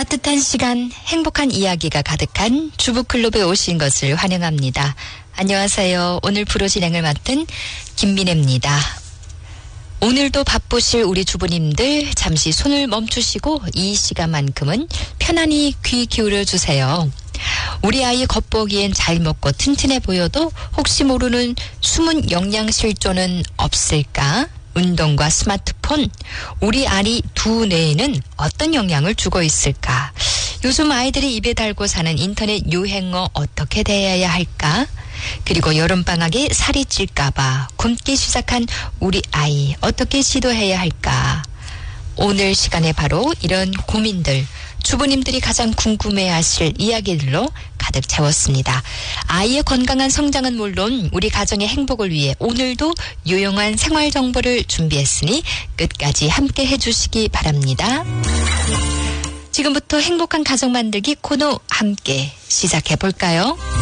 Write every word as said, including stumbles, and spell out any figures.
따뜻한 시간, 행복한 이야기가 가득한 주부클럽에 오신 것을 환영합니다. 안녕하세요. 오늘 프로 진행을 맡은 김민혜입니다. 오늘도 바쁘실 우리 주부님들 잠시 손을 멈추시고 이 시간만큼은 편안히 귀 기울여 주세요. 우리 아이 겉보기엔 잘 먹고 튼튼해 보여도 혹시 모르는 숨은 영양실조는 없을까? 운동과 스마트폰, 우리 아이 두 뇌에는 어떤 영향을 주고 있을까? 요즘 아이들이 입에 달고 사는 인터넷 유행어 어떻게 대해야 할까? 그리고 여름방학에 살이 찔까봐 굶기 시작한 우리 아이 어떻게 지도해야 할까? 오늘 시간에 바로 이런 고민들, 주부님들이 가장 궁금해하실 이야기들로 가득 채웠습니다. 아이의 건강한 성장은 물론 우리 가정의 행복을 위해 오늘도 유용한 생활 정보를 준비했으니 끝까지 함께 해주시기 바랍니다. 지금부터 행복한 가정 만들기 코너 함께 시작해 볼까요?